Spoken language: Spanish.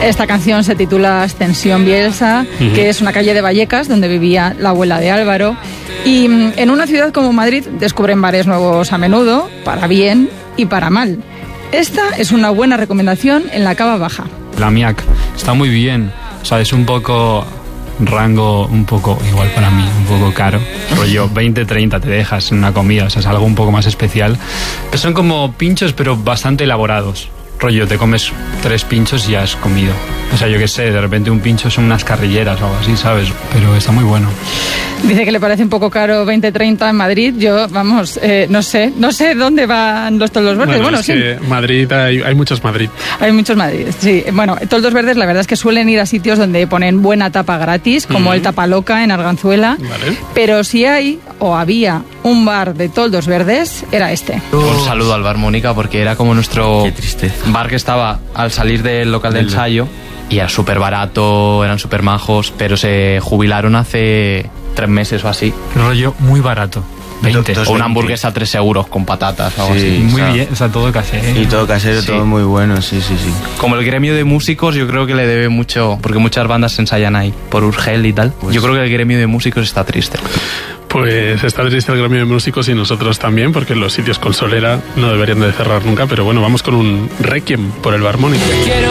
Esta canción se titula Ascensión Bielsa, que es una calle de Vallecas donde vivía la abuela de Álvaro. Y en una ciudad como Madrid descubren bares nuevos a menudo, para bien y para mal. Esta es una buena recomendación en la Cava Baja. La Miac está muy bien, o sea, es un poco rango, un poco igual para mí, un poco caro. Rollo 20-30 te dejas en una comida, o sea, es algo un poco más especial. Son como pinchos, pero bastante elaborados. Rollo, te comes 3 pinchos y ya has comido. O sea, yo qué sé, de repente un pincho son unas carrilleras o algo así, ¿sabes? Pero está muy bueno. Dice que le parece un poco caro 20-30 en Madrid. Yo, vamos, no sé dónde van los toldos verdes. Bueno, sí. Que Madrid, hay muchos Madrid. Hay muchos Madrid, sí. Bueno, toldos verdes la verdad es que suelen ir a sitios donde ponen buena tapa gratis, como el Tapa Loca en Arganzuela. Vale. Pero si hay o había un bar de toldos verdes, era este. Un saludo al Bar Mónica, porque era como nuestro bar que estaba al salir del local de ensayo y era súper barato, eran súper majos, pero se jubilaron hace 3 meses o así. Rollo muy barato. 20. O una hamburguesa a 3 euros con patatas o algo así. Muy bien, o sea, todo casero. Y todo casero, todo muy bueno, sí. Como el gremio de músicos, yo creo que le debe mucho, porque muchas bandas se ensayan ahí, por Urgel y tal. Yo creo que el gremio de músicos está triste. Pues está triste el gremio de músicos y nosotros también, porque los sitios con solera no deberían de cerrar nunca, pero bueno, vamos con un requiem por el Bar Mónica. Quiero